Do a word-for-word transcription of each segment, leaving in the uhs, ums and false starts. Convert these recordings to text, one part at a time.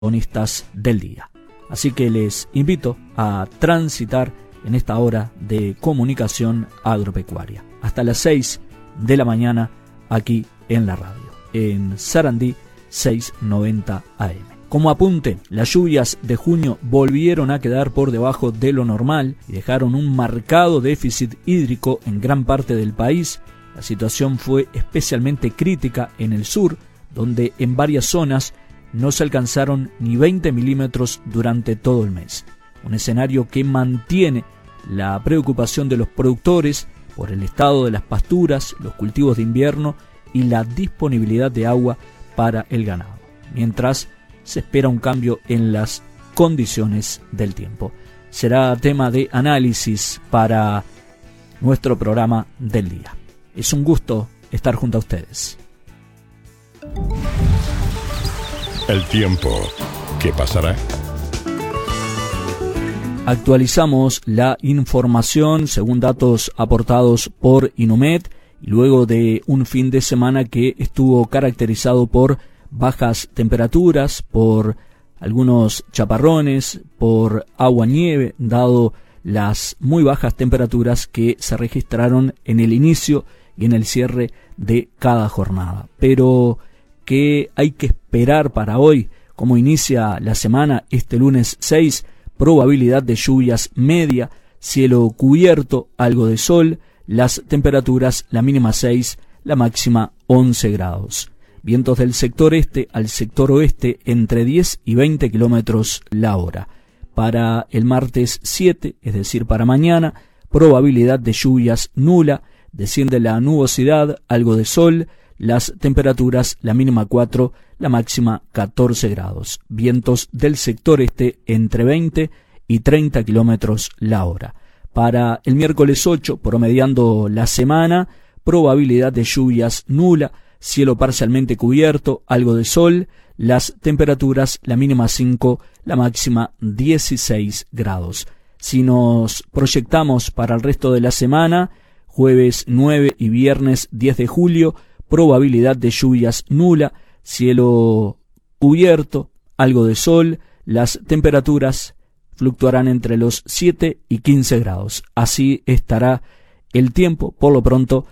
protagonistas del día. Así que les invito a transitar en esta hora de comunicación agropecuaria. Hasta las seis de la mañana aquí en la radio, en Sarandí seiscientos noventa A M. Como apunte, las lluvias de junio volvieron a quedar por debajo de lo normal y dejaron un marcado déficit hídrico en gran parte del país. La situación fue especialmente crítica en el sur, donde en varias zonas no se alcanzaron ni veinte milímetros durante todo el mes. Un escenario que mantiene la preocupación de los productores por el estado de las pasturas, los cultivos de invierno y la disponibilidad de agua para el ganado, mientras se espera un cambio en las condiciones del tiempo. Será tema de análisis para nuestro programa del día. Es un gusto estar junto a ustedes. El tiempo, ¿qué pasará? Actualizamos la información según datos aportados por Inumet, luego de un fin de semana que estuvo caracterizado por bajas temperaturas, por algunos chaparrones, por agua-nieve, dado las muy bajas temperaturas que se registraron en el inicio y en el cierre de cada jornada. Pero ¿qué hay que esperar para hoy? ¿Cómo inicia la semana este lunes seis? Probabilidad de lluvias media, cielo cubierto, algo de sol, las temperaturas, la mínima seis, la máxima once grados. Vientos del sector este al sector oeste entre diez y veinte kilómetros la hora. Para el martes siete, es decir, para mañana, probabilidad de lluvias nula, desciende la nubosidad, algo de sol, las temperaturas, la mínima cuatro, la máxima catorce grados. Vientos del sector este entre veinte y treinta kilómetros la hora. Para el miércoles ocho, promediando la semana, probabilidad de lluvias nula, cielo parcialmente cubierto, algo de sol, las temperaturas, la mínima cinco, la máxima dieciséis grados. Si nos proyectamos para el resto de la semana, jueves nueve y viernes diez de julio, probabilidad de lluvias nula, cielo cubierto, algo de sol, las temperaturas fluctuarán entre los siete y quince grados. Así estará el tiempo, por lo pronto,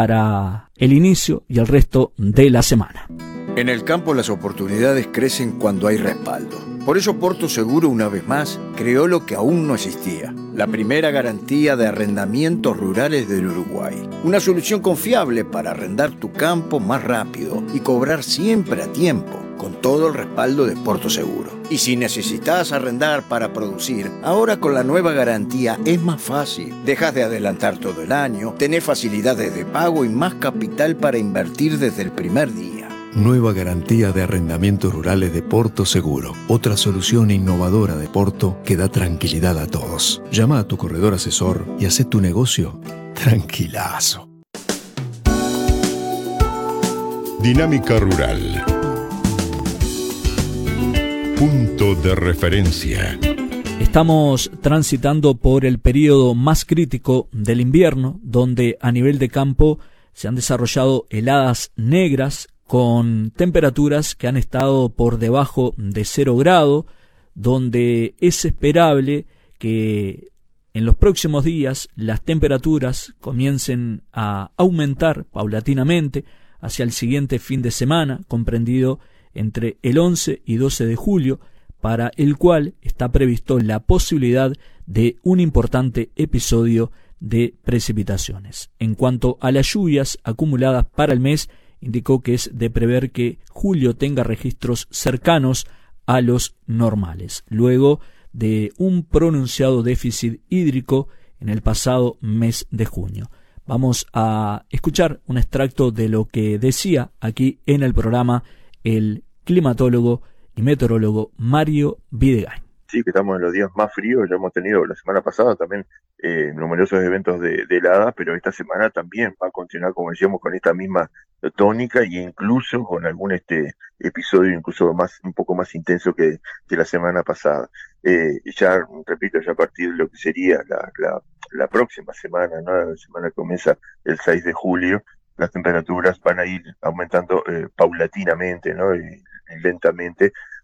para el inicio y el resto de la semana. En el campo las oportunidades crecen cuando hay respaldo. Por eso Porto Seguro, una vez más, creó lo que aún no existía: la primera garantía de arrendamientos rurales del Uruguay. Una solución confiable para arrendar tu campo más rápido y cobrar siempre a tiempo, con todo el respaldo de Porto Seguro. Y si necesitas arrendar para producir, ahora con la nueva garantía es más fácil. Dejas de adelantar todo el año, tenés facilidades de pago y más capital para invertir desde el primer día. Nueva garantía de arrendamientos rurales de Porto Seguro. Otra solución innovadora de Porto que da tranquilidad a todos. Llama a tu corredor asesor y haz tu negocio tranquilazo. Dinámica Rural. Punto de referencia. Estamos transitando por el periodo más crítico del invierno, donde a nivel de campo se han desarrollado heladas negras con temperaturas que han estado por debajo de cero grado, donde es esperable que en los próximos días las temperaturas comiencen a aumentar paulatinamente hacia el siguiente fin de semana, comprendido entre el once y doce de julio, para el cual está previsto la posibilidad de un importante episodio de precipitaciones. En cuanto a las lluvias acumuladas para el mes, indicó que es de prever que julio tenga registros cercanos a los normales, luego de un pronunciado déficit hídrico en el pasado mes de junio. Vamos a escuchar un extracto de lo que decía aquí en el programa el climatólogo y meteorólogo Mario Videgain. Sí, que estamos en los días más fríos. Ya hemos tenido la semana pasada también eh, numerosos eventos de, de helada, pero esta semana también va a continuar, como decíamos, con esta misma tónica, y incluso con algún este episodio incluso más un poco más intenso que, que la semana pasada. Eh, ya, repito, ya a partir de lo que sería la, la, la próxima semana, ¿no? La semana que comienza el seis de julio, las temperaturas van a ir aumentando eh, paulatinamente, ¿no? Y, y lentamente,